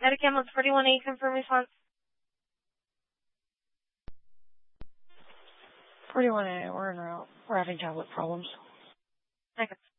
Medicam, let's 41A, confirm response. 41A, we're en route. We're having tablet problems. Okay.